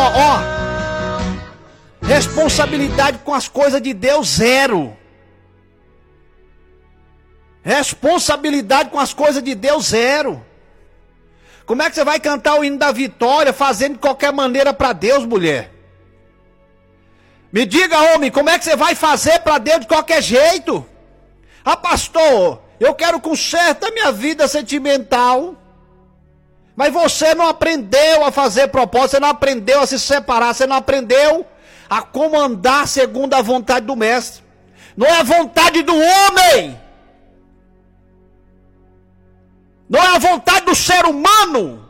Responsabilidade com as coisas de Deus, zero. Responsabilidade com as coisas de Deus, zero. Como é que você vai cantar o hino da vitória fazendo de qualquer maneira para Deus, mulher? Me diga, homem, como é que você vai fazer para Deus de qualquer jeito? Ah, pastor, eu quero consertar a minha vida sentimental. Mas você não aprendeu a fazer propósito, você não aprendeu a se separar, você não aprendeu a comandar segundo a vontade do mestre. Não é a vontade do homem. Não é a vontade do ser humano.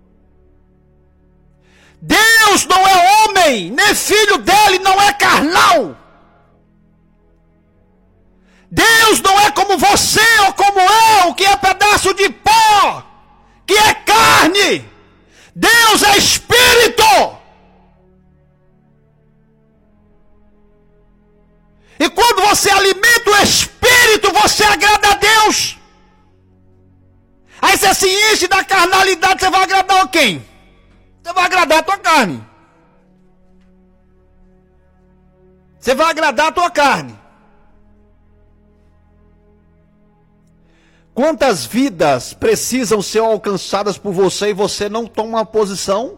Deus não é homem, nem filho dele não é carnal. Deus não é como você ou como eu, que é pedaço de pó, que é carne. Deus é espírito. E quando você alimenta o espírito, você agrada a Deus. Aí você se enche da carnalidade, você vai agradar a quem? Você vai agradar a tua carne. Você vai agradar a tua carne. Quantas vidas precisam ser alcançadas por você e você não toma uma posição?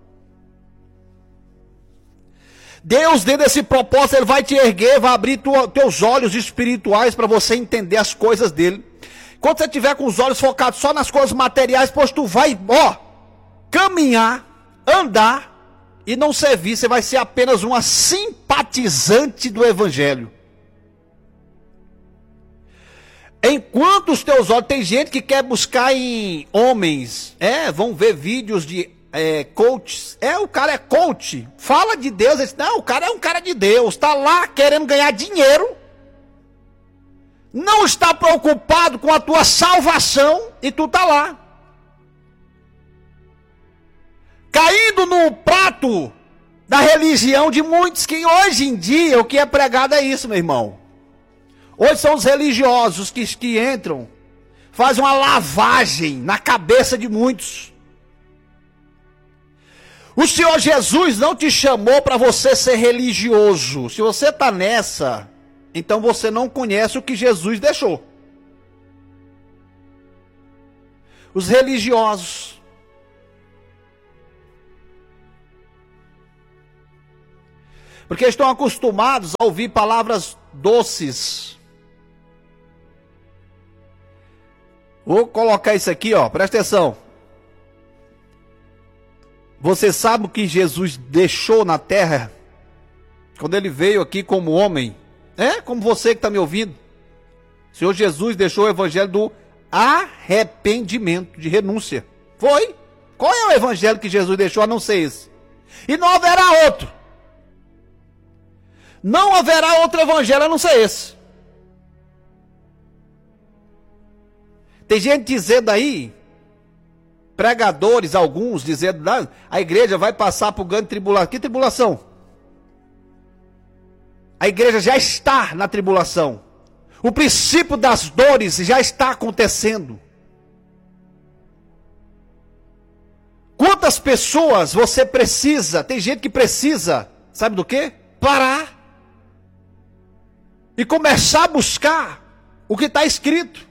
Deus, dentro desse propósito, Ele vai te erguer, vai abrir teus olhos espirituais para você entender as coisas dEle. Quando você tiver com os olhos focados só nas coisas materiais, pois tu vai, caminhar, andar e não servir, você vai ser apenas uma simpatizante do Evangelho. Enquanto os teus olhos, tem gente que quer buscar em homens, vão ver vídeos de coaches, o cara é coach, fala de Deus, diz, não, o cara é um cara de Deus, está lá querendo ganhar dinheiro, não está preocupado com a tua salvação e tu está lá, caindo no prato da religião de muitos, que hoje em dia o que é pregado é isso, meu irmão. Hoje são os religiosos que entram, fazem uma lavagem na cabeça de muitos. O Senhor Jesus não te chamou para você ser religioso. Se você está nessa, então você não conhece o que Jesus deixou. Os religiosos. Porque estão acostumados a ouvir palavras doces. Vou colocar isso aqui, presta atenção. Você sabe o que Jesus deixou na terra? Quando ele veio aqui como homem. Como você que está me ouvindo. O Senhor Jesus deixou o evangelho do arrependimento, de renúncia. Foi. Qual é o evangelho que Jesus deixou a não ser esse? E não haverá outro. Não haverá outro evangelho a não ser esse. Tem gente dizendo aí, pregadores, alguns dizendo, a igreja vai passar por grande tribulação. Que tribulação? A igreja já está na tribulação. O princípio das dores já está acontecendo. Quantas pessoas você precisa? Tem gente que precisa, sabe do quê? Parar. E começar a buscar o que está escrito.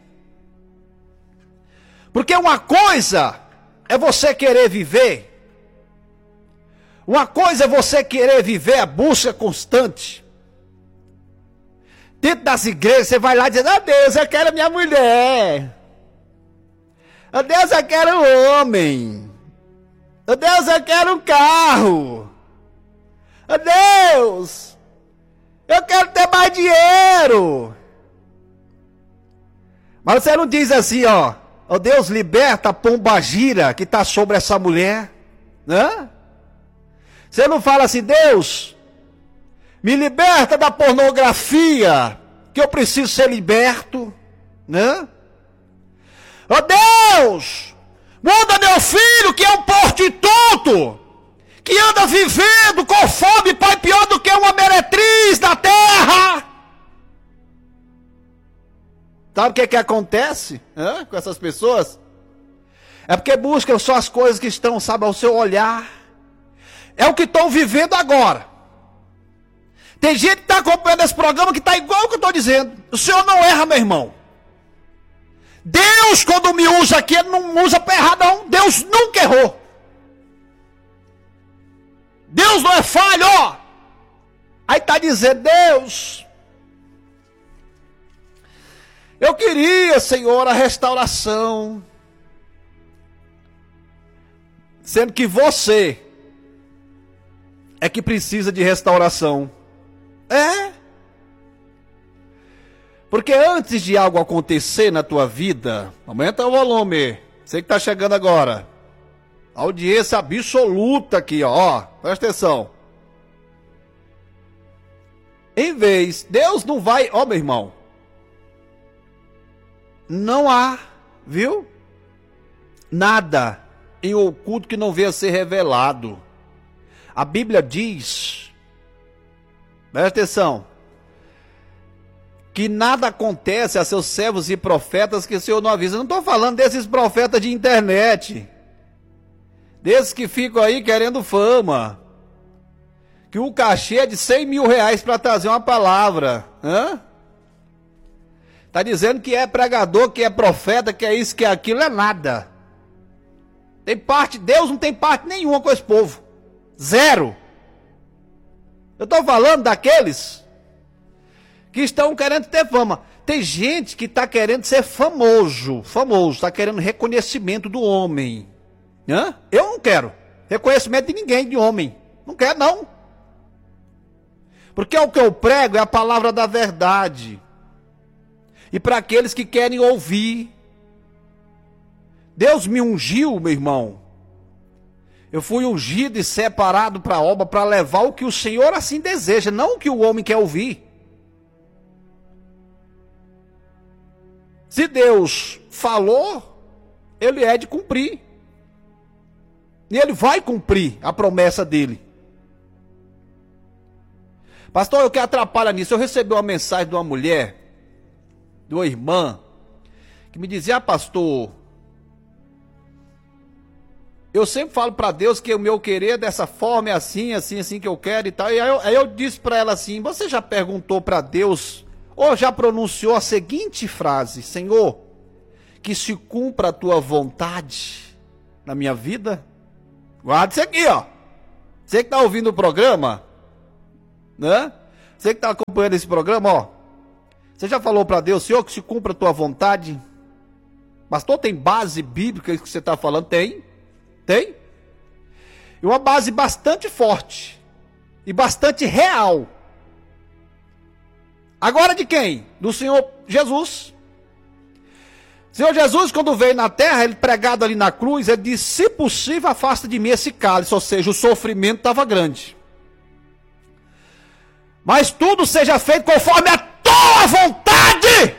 Porque uma coisa é você querer viver. Uma coisa é você querer viver a busca constante. Dentro das igrejas você vai lá dizendo, Deus, eu quero minha mulher. Deus, eu quero um homem. Deus, eu quero um carro. Deus, eu quero ter mais dinheiro. Mas você não diz assim, Deus, liberta a pombagira que está sobre essa mulher. Você não fala assim, Deus, me liberta da pornografia, que eu preciso ser liberto. Deus, muda meu filho, que é um prostituto, que anda vivendo com fome, pai, pior do que uma meretriz da terra. Sabe o que acontece com essas pessoas? É porque buscam só as coisas que estão, ao seu olhar. É o que estão vivendo agora. Tem gente que está acompanhando esse programa que está igual ao que eu estou dizendo. O senhor não erra, meu irmão. Deus, quando me usa aqui, ele não usa para errar, não. Deus nunca errou. Deus não é falho, ó. Aí está dizendo, Deus, eu queria, Senhor, a restauração. Sendo que você é que precisa de restauração. É. Porque antes de algo acontecer na tua vida, aumenta o volume. Você que está chegando agora. Audiência absoluta aqui, ó. Presta atenção. Em vez, Deus não vai, ó meu irmão. Não há, viu? Nada em oculto que não venha a ser revelado. A Bíblia diz, presta atenção, que nada acontece a seus servos e profetas que o Senhor não avisa. Eu não estou falando desses profetas de internet, desses que ficam aí querendo fama, que o cachê é de 100 mil reais para trazer uma palavra. Está dizendo que é pregador, que é profeta, que é isso, que é aquilo, é nada. Tem parte, Deus não tem parte nenhuma com esse povo. Zero. Eu estou falando daqueles que estão querendo ter fama. Tem gente que está querendo ser famoso, está querendo reconhecimento do homem. Eu não quero reconhecimento de ninguém, de homem. Não quero, não. Porque o que eu prego é a palavra da verdade. E para aqueles que querem ouvir. Deus me ungiu, meu irmão. Eu fui ungido e separado para a obra, para levar o que o Senhor assim deseja, não o que o homem quer ouvir. Se Deus falou, Ele é de cumprir. E Ele vai cumprir a promessa dEle. Pastor, eu quero atrapalhar nisso. Eu recebi uma mensagem de uma mulher, de uma irmã, que me dizia, pastor, eu sempre falo para Deus que o meu querer é dessa forma, é assim, assim, assim que eu quero e tal. E aí eu disse para ela assim, você já perguntou para Deus, ou já pronunciou a seguinte frase, Senhor, que se cumpra a tua vontade na minha vida? Guarda isso aqui, ó. Você que está ouvindo o programa, né? Você que está acompanhando esse programa, ó. Você já falou para Deus, Senhor, que se cumpra a tua vontade? Pastor, tem base bíblica isso que você está falando? Tem. Tem? E uma base bastante forte. E bastante real. Agora de quem? Do Senhor Jesus. Senhor Jesus, quando veio na terra, ele pregado ali na cruz, ele disse, se possível, afasta de mim esse cálice. Ou seja, o sofrimento estava grande. Mas tudo seja feito conforme a tua vontade.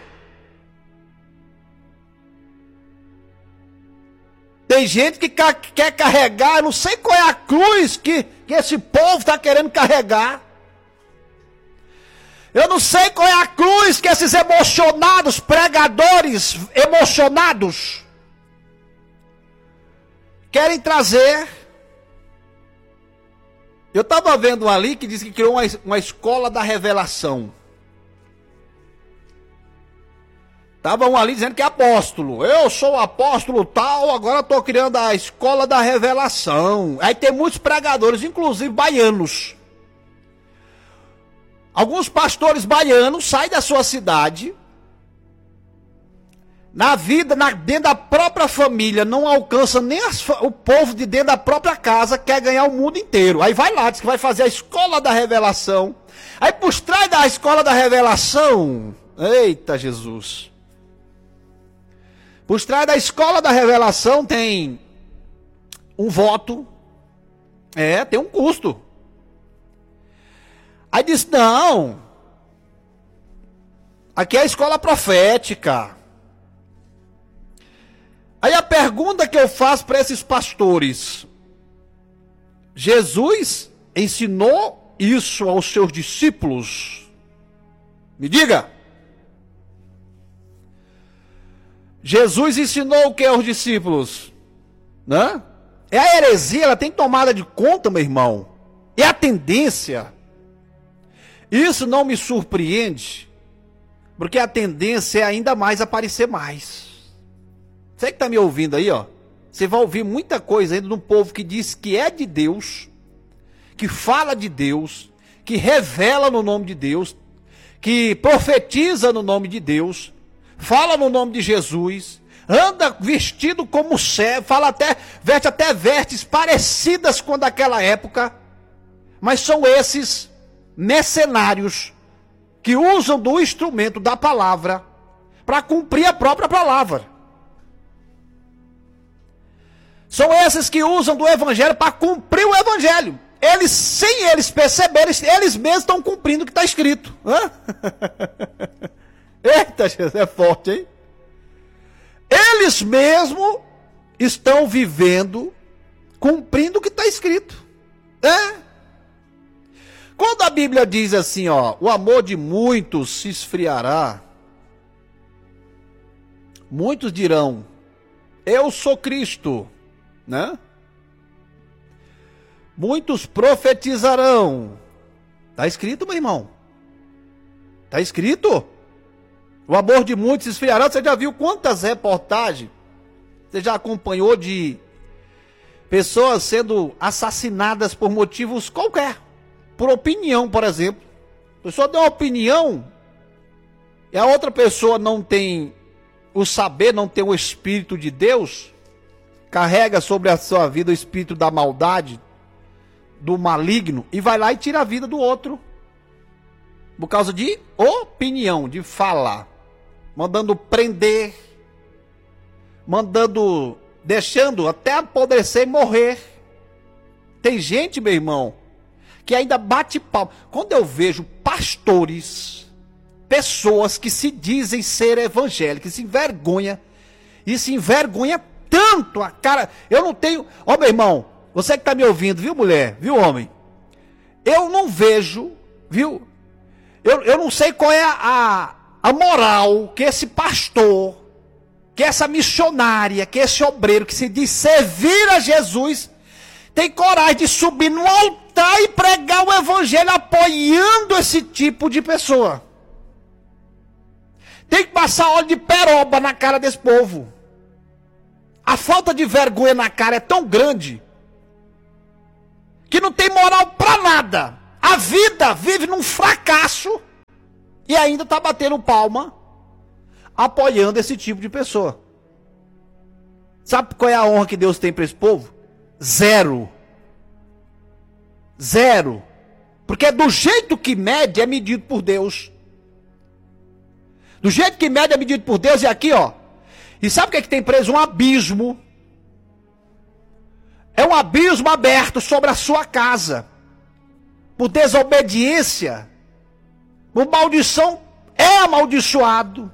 Tem gente que quer carregar, eu não sei qual é a cruz que esse povo está querendo carregar. Eu não sei qual é a cruz que esses emocionados, pregadores emocionados, querem trazer. Eu estava vendo ali que diz que criou uma escola da revelação. Estava um ali dizendo que é apóstolo. Eu sou apóstolo tal, agora estou criando a escola da revelação. Aí tem muitos pregadores, inclusive baianos. Alguns pastores baianos saem da sua cidade, dentro da própria família, não alcança nem o povo de dentro da própria casa, quer ganhar o mundo inteiro. Aí vai lá, diz que vai fazer a escola da revelação. Aí por trás da escola da revelação, eita Jesus, por trás da escola da revelação tem um voto, tem um custo. Aí diz, não, aqui é a escola profética. Aí a pergunta que eu faço para esses pastores, Jesus ensinou isso aos seus discípulos? Me diga. Jesus ensinou o que aos discípulos? Né? É a heresia, ela tem tomada de conta, meu irmão. E a tendência, isso não me surpreende, porque a tendência é ainda mais aparecer mais. Você que está me ouvindo aí, ó, você vai ouvir muita coisa ainda de um povo que diz que é de Deus, que fala de Deus, que revela no nome de Deus, que profetiza no nome de Deus, fala no nome de Jesus, anda vestido como servo, veste até vestes parecidas com daquela época, mas são esses mercenários que usam do instrumento da palavra para cumprir a própria palavra. São esses que usam do evangelho para cumprir o evangelho. Eles, sem eles perceberem, eles mesmos estão cumprindo o que está escrito. Eita, Jesus, é forte, hein? Eles mesmos estão vivendo, cumprindo o que está escrito. Quando a Bíblia diz assim, ó, o amor de muitos se esfriará, muitos dirão, eu sou Cristo, né? Muitos profetizarão. Está escrito, meu irmão? Está escrito? O amor de muitos se esfriará. Você já viu quantas reportagens? Você já acompanhou de pessoas sendo assassinadas por motivos qualquer? Por opinião, por exemplo. A pessoa deu uma opinião e a outra pessoa não tem o saber, não tem o Espírito de Deus, carrega sobre a sua vida o espírito da maldade, do maligno, e vai lá e tira a vida do outro. Por causa de opinião, de falar. Mandando prender, deixando até apodrecer e morrer. Tem gente, meu irmão, que ainda bate palma. Quando eu vejo pastores, pessoas que se dizem ser evangélicos, se envergonha, e se envergonha tanto a cara. Eu não tenho... Ó, meu irmão, você que está me ouvindo, viu, mulher, viu, homem? Eu não vejo, viu? Eu não sei qual é a moral que esse pastor, que essa missionária, que esse obreiro que se diz servir a Jesus, tem coragem de subir no altar e pregar o evangelho apoiando esse tipo de pessoa. Tem que passar óleo de peroba na cara desse povo. A falta de vergonha na cara é tão grande que não tem moral pra nada. A vida vive num fracasso e ainda está batendo palma apoiando esse tipo de pessoa. Sabe qual é a honra que Deus tem para esse povo? Zero. Zero. Porque do jeito que mede é medido por Deus. Do jeito que mede é medido por Deus. E aqui, ó. E sabe o que é que tem preso? Um abismo. É um abismo aberto sobre a sua casa. Por desobediência. Por maldição. É amaldiçoado.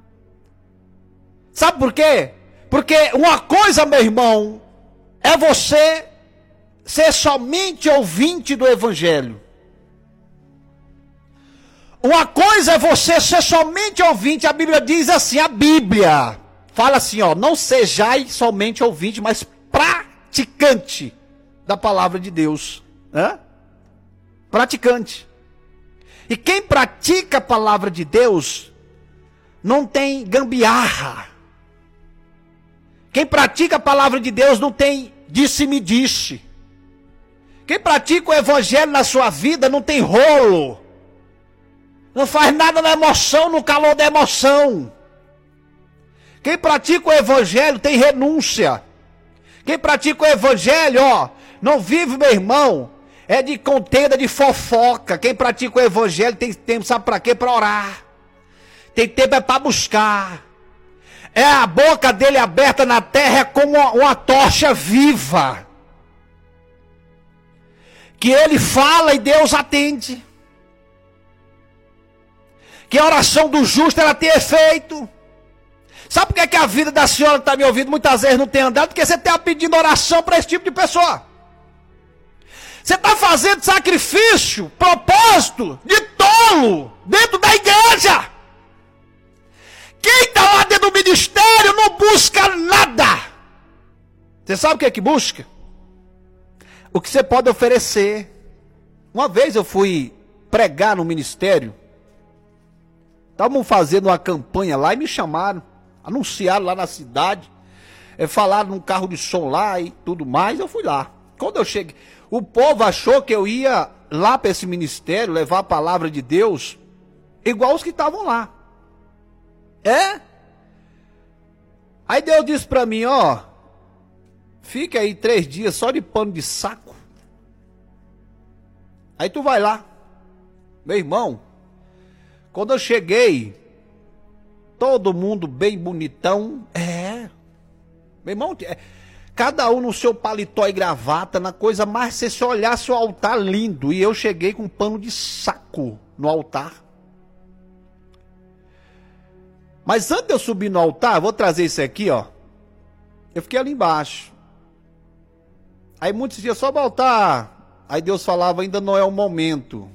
Sabe por quê? Porque uma coisa, meu irmão, é você ser somente ouvinte do evangelho. Uma coisa é você ser somente ouvinte. A Bíblia diz assim, a Bíblia fala assim, ó, não sejais somente ouvinte, mas praticante da palavra de Deus, né? Praticante. E quem pratica a palavra de Deus não tem gambiarra. Quem pratica a palavra de Deus não tem disse-me-disse. Quem pratica o evangelho na sua vida não tem rolo. Não faz nada na emoção, no calor da emoção. Quem pratica o evangelho tem renúncia. Quem pratica o evangelho, ó, não vive, meu irmão, é de contenda, de fofoca. Quem pratica o evangelho tem tempo, sabe para quê? Para orar. Tem tempo é para buscar. É a boca dele aberta na terra, é como uma tocha viva. Que ele fala e Deus atende. Que a oração do justo ela tem efeito. Sabe por que a vida da senhora que está me ouvindo muitas vezes não tem andado? Porque você está pedindo oração para esse tipo de pessoa. Você está fazendo sacrifício, propósito, de tolo, dentro da igreja. Quem está lá dentro do ministério não busca nada. Você sabe o que é que busca? O que você pode oferecer. Uma vez eu fui pregar no ministério, estavam fazendo uma campanha lá e me chamaram, anunciaram lá na cidade, falaram num carro de som lá e tudo mais, eu fui lá. Quando eu cheguei, o povo achou que eu ia lá para esse ministério levar a palavra de Deus, igual os que estavam lá. Aí Deus disse para mim, ó, fica aí 3 dias só de pano de saco. Aí tu vai lá. Meu irmão, quando eu cheguei, todo mundo bem bonitão. Meu irmão, cada um no seu paletó e gravata, na coisa mais, se olhasse o altar lindo. E eu cheguei com um pano de saco no altar. Mas antes de eu subir no altar, vou trazer isso aqui, ó. Eu fiquei ali embaixo. Aí muitos dias só o altar. Aí Deus falava, ainda não é o momento.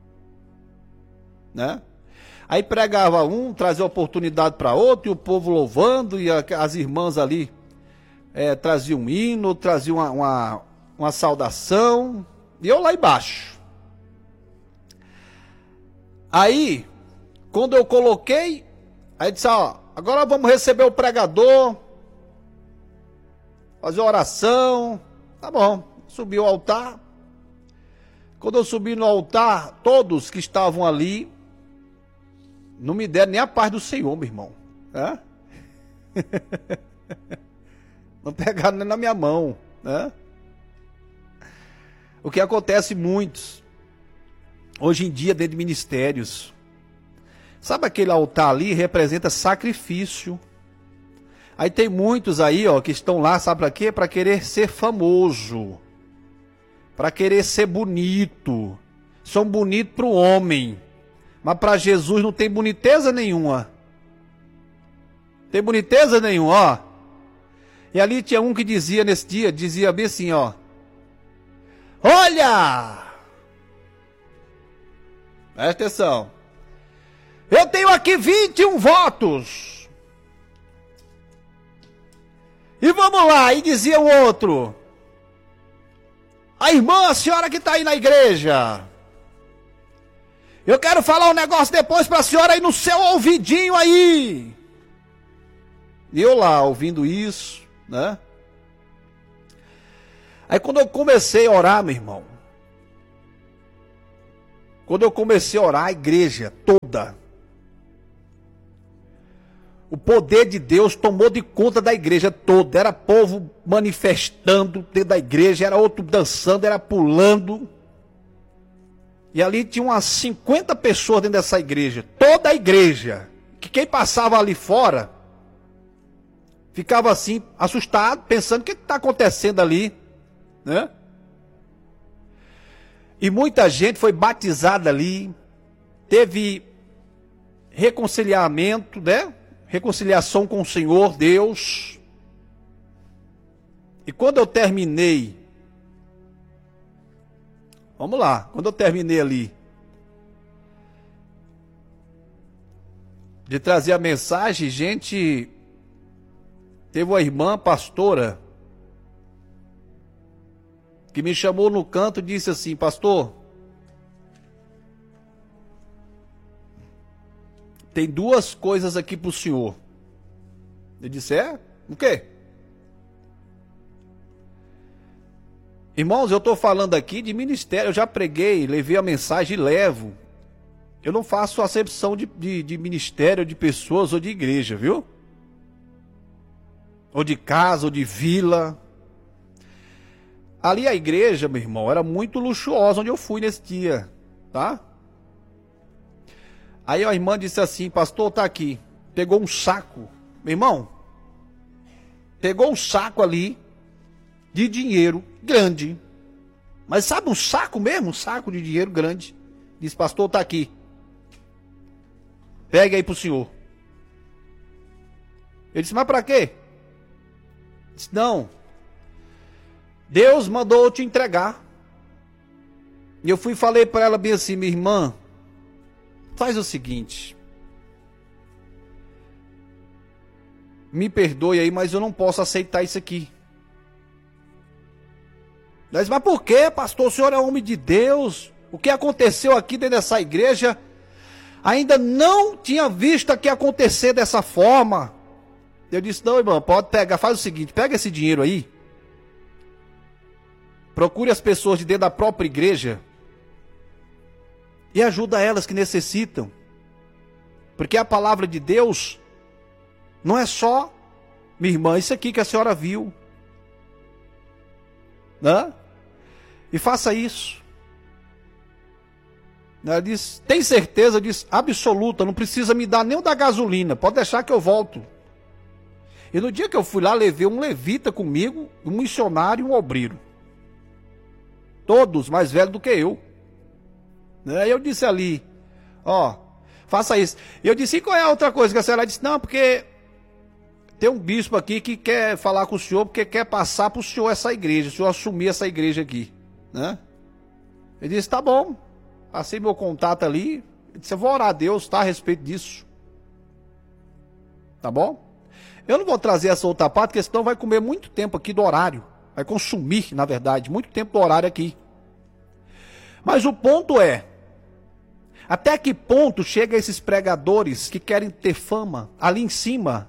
Né? Aí pregava um, trazia oportunidade para outro, e o povo louvando, e as irmãs ali traziam um hino, traziam uma saudação, e eu lá embaixo. Aí, quando eu coloquei, aí disse, ó, agora vamos receber o pregador, fazer oração. Tá bom, subi ao altar. Quando eu subi no altar, todos que estavam ali não me deram nem a paz do Senhor, meu irmão. Não pegaram nem na minha mão. O que acontece muitos hoje em dia dentro de ministérios. Sabe aquele altar ali representa sacrifício. Aí tem muitos aí, ó, que estão lá, sabe para quê? Para querer ser famoso. Para querer ser bonito. São bonitos para o homem. Mas para Jesus não tem boniteza nenhuma. Tem boniteza nenhuma, ó. E ali tinha um que dizia nesse dia, dizia bem assim, ó. Olha! Presta atenção. Eu tenho aqui 21 votos. E vamos lá, e dizia o outro. A senhora que está aí na igreja. Eu quero falar um negócio depois para a senhora aí no seu ouvidinho aí. E eu lá, ouvindo isso, né? Aí quando eu comecei a orar, meu irmão. Quando eu comecei a orar, a igreja toda. O poder de Deus tomou de conta da igreja toda. Era povo manifestando dentro da igreja, era outro dançando, era pulando. E ali tinha umas 50 pessoas dentro dessa igreja. Toda a igreja. Que quem passava ali fora ficava assim, assustado, pensando o que está acontecendo ali. Né? E muita gente foi batizada ali. Teve reconciliamento, né? Reconciliação com o Senhor Deus. E quando eu terminei, vamos lá, quando eu terminei ali de trazer a mensagem, gente, teve uma irmã pastora que me chamou no canto e disse assim, pastor, tem 2 coisas aqui para o senhor. Eu disse, o quê? Irmãos, eu estou falando aqui de ministério, eu já preguei, levei a mensagem e levo. Eu não faço acepção de ministério, de pessoas ou de igreja, viu? Ou de casa, ou de vila. Ali a igreja, meu irmão, era muito luxuosa onde eu fui nesse dia, tá? Aí a irmã disse assim, pastor, tá aqui. Pegou um saco, meu irmão. Pegou um saco ali de dinheiro grande. Mas sabe um saco mesmo? Um saco de dinheiro grande. Disse, pastor, tá aqui. Pegue aí pro senhor. Ele disse, mas pra quê? Disse, não. Deus mandou eu te entregar. E eu fui e falei para ela bem assim, minha irmã, faz o seguinte. Me perdoe aí, mas eu não posso aceitar isso aqui. Ela disse, mas por quê, pastor? O senhor é homem de Deus. O que aconteceu aqui dentro dessa igreja, ainda não tinha visto aqui acontecer dessa forma. Eu disse, não, irmão, pode pegar, faz o seguinte, pega esse dinheiro aí, procure as pessoas de dentro da própria igreja e ajuda elas que necessitam. Porque a palavra de Deus não é só, minha irmã, isso aqui que a senhora viu, né? E faça isso. Ela disse, tem certeza? Eu disse, absoluta, não precisa me dar nem o da gasolina, pode deixar que eu volto. E no dia que eu fui lá, levei um levita comigo, um missionário e um obreiro. Todos mais velhos do que eu. Aí eu disse ali, ó, faça isso. E eu disse, e qual é a outra coisa que a senhora disse? Não, porque tem um bispo aqui que quer falar com o senhor, porque quer passar para o senhor essa igreja, o senhor assumir essa igreja aqui, né? Eu disse, tá bom. Passei meu contato ali, eu disse, eu vou orar a Deus, tá, a respeito disso. Tá bom? Eu não vou trazer essa outra parte, porque senão vai comer muito tempo aqui do horário. Vai consumir, na verdade, muito tempo do horário aqui. Mas o ponto é, até que ponto chega esses pregadores que querem ter fama? Ali em cima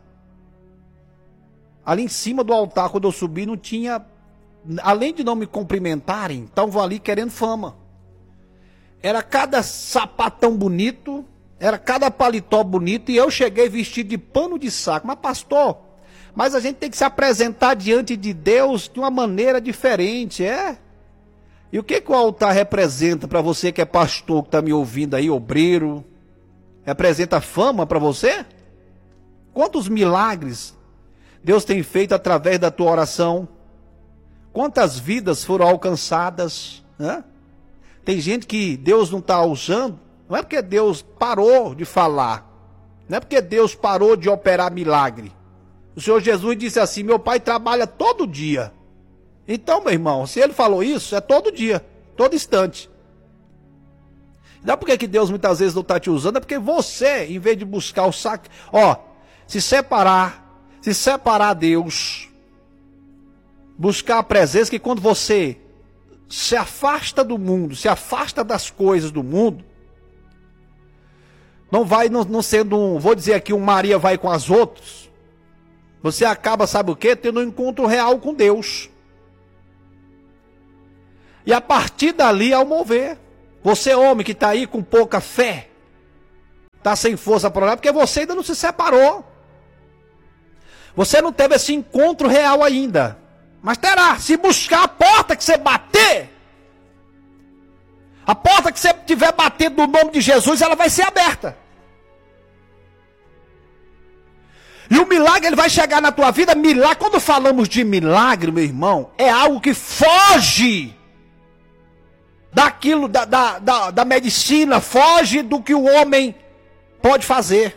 do altar, quando eu subi, não tinha, além de não me cumprimentarem, estavam ali querendo fama. Era cada sapatão bonito, era cada paletó bonito, e eu cheguei vestido de pano de saco. Mas pastor, mas a gente tem que se apresentar diante de Deus de uma maneira diferente, é? E o que o altar representa para você que é pastor, que está me ouvindo aí, obreiro? Representa fama para você? Quantos milagres Deus tem feito através da tua oração? Quantas vidas foram alcançadas, né? Tem gente que Deus não está usando, não é porque Deus parou de falar, não é porque Deus parou de operar milagre. O Senhor Jesus disse assim, meu pai trabalha todo dia. Então, meu irmão, se ele falou isso, é todo dia, todo instante. Não é porque Deus muitas vezes não está te usando, é porque você, em vez de buscar o se separar Deus, buscar a presença, que quando você se afasta do mundo, se afasta das coisas do mundo, não vai não sendo vou dizer aqui, Maria vai com as outras, você acaba, sabe o quê? Tendo um encontro real com Deus. E a partir dali, ao mover, você homem que está aí com pouca fé, está sem força para orar, porque você ainda não se separou. Você não teve esse encontro real ainda. Mas terá, se buscar a porta que você bater, a porta que você estiver batendo no nome de Jesus, ela vai ser aberta. E o milagre, ele vai chegar na tua vida. Milagre, quando falamos de milagre, meu irmão, é algo que foge daquilo, da medicina, foge do que o homem pode fazer.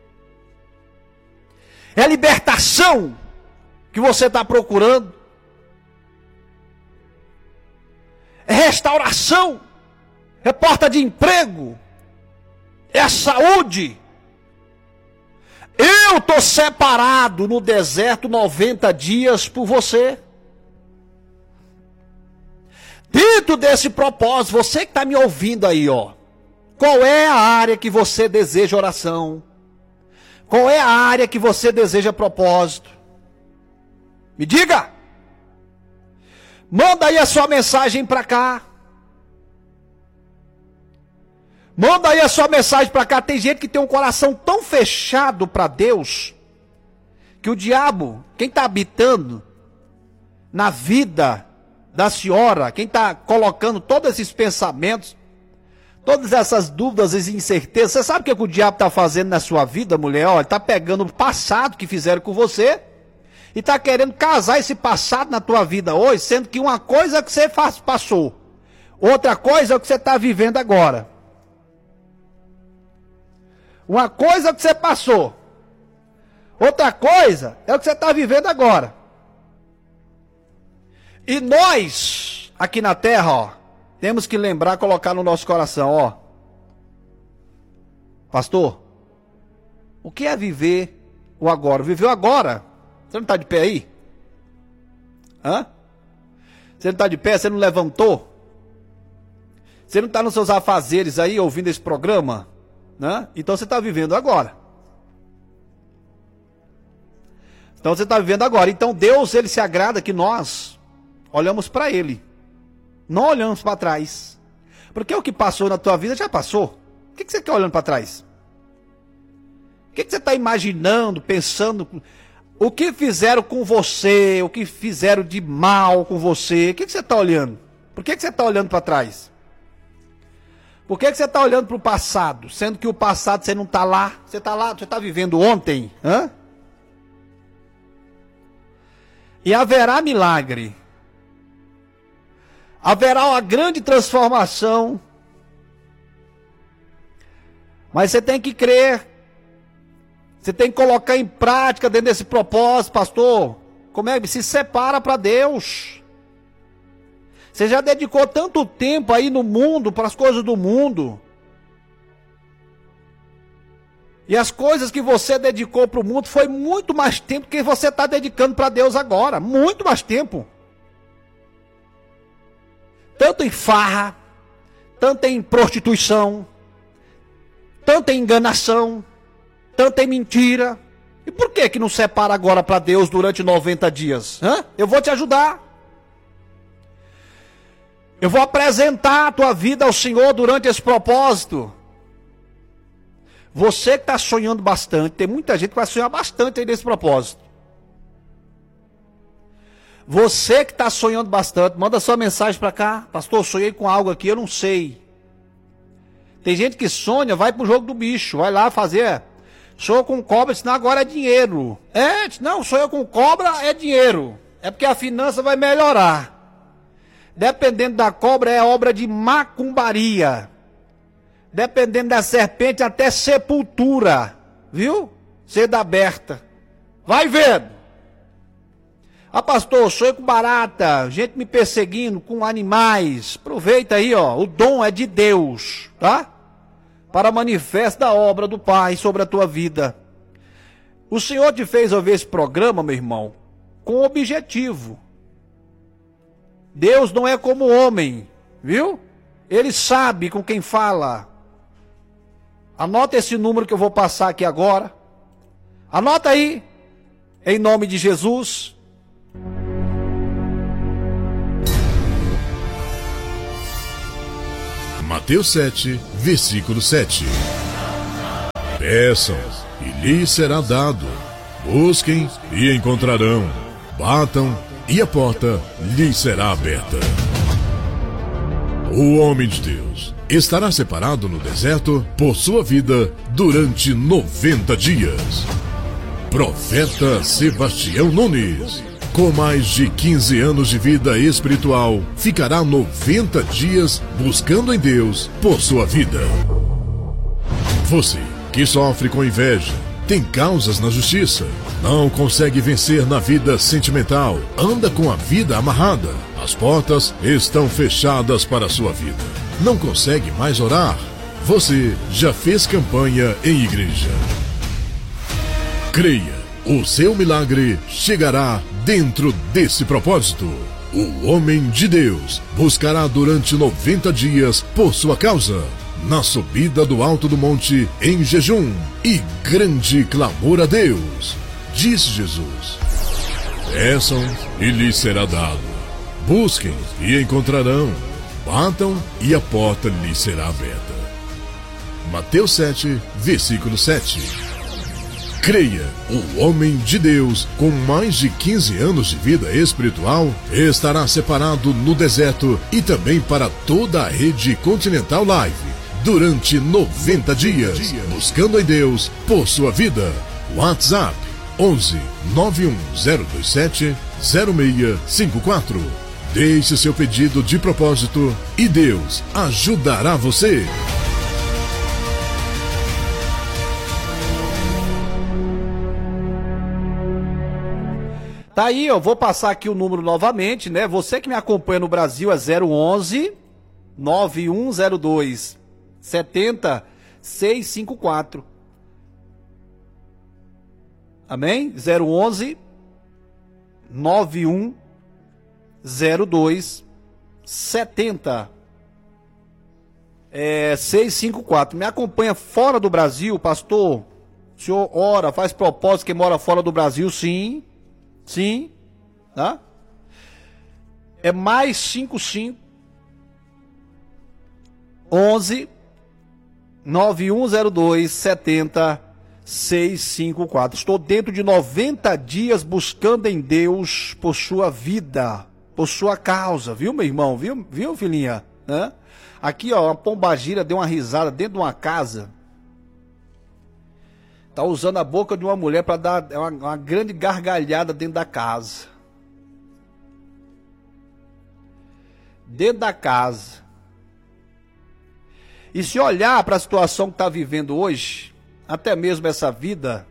É a libertação que você está procurando. É restauração. É porta de emprego. É a saúde. Eu estou separado no deserto 90 dias por você. Dentro desse propósito, você que está me ouvindo aí, ó. Qual é a área que você deseja oração? Qual é a área que você deseja propósito? Me diga. Manda aí a sua mensagem para cá. Manda aí a sua mensagem para cá. Tem gente que tem um coração tão fechado para Deus, que o diabo, quem está habitando na vida da senhora, quem está colocando todos esses pensamentos, todas essas dúvidas e incertezas, você sabe o que o diabo está fazendo na sua vida, mulher? Olha, está pegando o passado que fizeram com você e está querendo casar esse passado na tua vida hoje, sendo que uma coisa é que você passou, outra coisa é o que você está vivendo agora. Uma coisa é o que você passou, outra coisa é o que você está vivendo agora. E nós, aqui na terra, ó, temos que lembrar, colocar no nosso coração, ó. Pastor, o que é viver o agora? Viveu agora? Você não está de pé aí? Hã? Você não está de pé? Você não levantou? Você não está nos seus afazeres aí, ouvindo esse programa, né? Então você está vivendo agora. Então você está vivendo agora. Então Deus, ele se agrada que nós olhamos para ele. Não olhamos para trás. Porque o que passou na tua vida já passou. O que você quer olhando para trás? O que você está imaginando, pensando? O que fizeram com você? O que fizeram de mal com você? O que você está olhando? Por que você está olhando para trás? Por que você está olhando para o passado? Sendo que o passado você não está lá. Você está lá, você está vivendo ontem. Hã? E haverá milagre. Haverá uma grande transformação. Mas você tem que crer. Você tem que colocar em prática dentro desse propósito, pastor. Como é que se separa para Deus? Você já dedicou tanto tempo aí no mundo, para as coisas do mundo. E as coisas que você dedicou para o mundo foi muito mais tempo que você está dedicando para Deus agora. Muito mais tempo. Tanto em farra, tanto em prostituição, tanto em enganação, tanto em mentira. E por que não separa agora para Deus durante 90 dias? Hã? Eu vou te ajudar. Eu vou apresentar a tua vida ao Senhor durante esse propósito. Você que está sonhando bastante, tem muita gente que vai sonhar bastante aí nesse propósito. Você que está sonhando bastante, manda sua mensagem para cá. Pastor, eu sonhei com algo aqui, eu não sei. Tem gente que sonha, vai pro jogo do bicho, vai lá fazer. Sonhou com cobra, senão agora é dinheiro. Não, sonhou com cobra é dinheiro. É porque a finança vai melhorar. Dependendo da cobra é obra de macumbaria. Dependendo da serpente até sepultura. Viu? Seda aberta. Vai vendo. Ah, pastor, sonhei com barata, gente me perseguindo, com animais. Aproveita aí, ó. O dom é de Deus, tá? Para manifestar a obra do Pai sobre a tua vida. O Senhor te fez ouvir esse programa, meu irmão, com objetivo. Deus não é como homem, viu? Ele sabe com quem fala. Anota esse número que eu vou passar aqui agora. Anota aí, em nome de Jesus. Mateus 7, versículo 7. Peçam, e lhes será dado. Busquem, e encontrarão. Batam, e a porta lhes será aberta. O homem de Deus estará separado no deserto por sua vida durante 90 dias. Profeta Sebastião Nunes, com mais de 15 anos de vida espiritual, ficará 90 dias buscando em Deus por sua vida. Você que sofre com inveja, tem causas na justiça, não consegue vencer na vida sentimental, anda com a vida amarrada, as portas estão fechadas para a sua vida, não consegue mais orar, você já fez campanha em igreja. Creia, o seu milagre chegará dentro desse propósito. O homem de Deus buscará durante 90 dias por sua causa, na subida do alto do monte em jejum e grande clamor a Deus. Disse Jesus: peçam e lhes será dado, busquem e encontrarão, batam e a porta lhes será aberta. Mateus 7, versículo 7. Creia, o homem de Deus, com mais de 15 anos de vida espiritual, estará separado no deserto e também para toda a rede Continental Live, durante 90 dias, buscando em Deus por sua vida. WhatsApp 11 91027 0654. Deixe seu pedido de propósito e Deus ajudará você. Tá aí, eu vou passar aqui o número novamente, né? Você que me acompanha no Brasil é 011 9102 70654. Amém? 011 9102 70 02 70. 654. Me acompanha fora do Brasil, pastor? O senhor ora, faz propósito que mora fora do Brasil? Sim. Sim. Tá? É mais 55 11 9102 70654. Estou dentro de 90 dias buscando em Deus por sua vida, por sua causa, viu, meu irmão? Viu, filhinha? Hã? Aqui, ó, uma pombagira deu uma risada dentro de uma casa. Tá usando a boca de uma mulher para dar uma grande gargalhada dentro da casa. Dentro da casa. E se olhar para a situação que está vivendo hoje, até mesmo essa vida,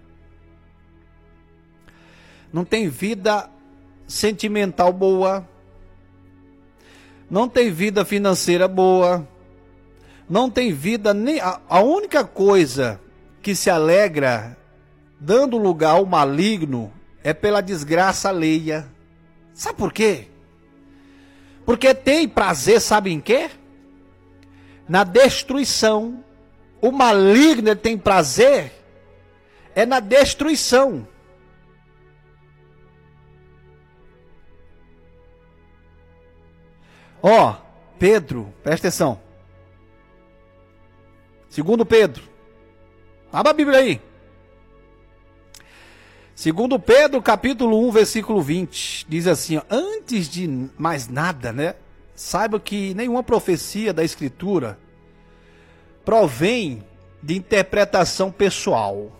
não tem vida sentimental boa, não tem vida financeira boa, não tem vida nem... A única coisa que se alegra, dando lugar ao maligno, é pela desgraça alheia. Sabe por quê? Porque tem prazer, sabe em quê? Na destruição. O maligno tem prazer na destruição. Ó, Pedro, presta atenção. Segundo Pedro. Abra a Bíblia aí. Segundo Pedro, capítulo 1, versículo 20. Diz assim, ó, antes de mais nada, né? Saiba que nenhuma profecia da Escritura provém de interpretação pessoal.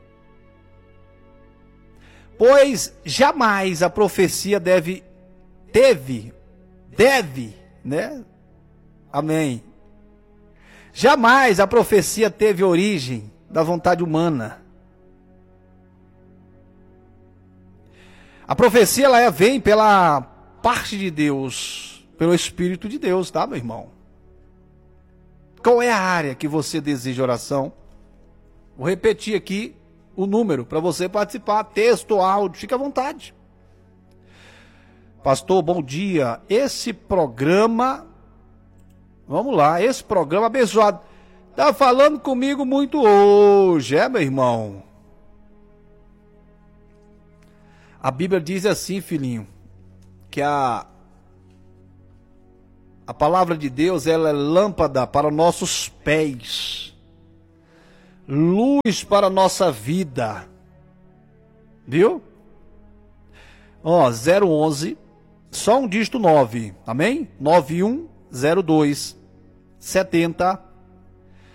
Pois jamais a profecia deve, né? Amém. Jamais a profecia teve origem da vontade humana. A profecia ela vem pela parte de Deus, pelo Espírito de Deus, tá, meu irmão? Qual é a área que você deseja oração? Vou repetir aqui o número para você participar, texto, áudio, fique à vontade. Pastor, bom dia. Esse programa, vamos lá, esse programa abençoado, tá falando comigo muito hoje, meu irmão? A Bíblia diz assim, filhinho, que a palavra de Deus, ela é lâmpada para nossos pés, luz para a nossa vida, viu? Ó, 011, só um dígito 9, amém? 9102 70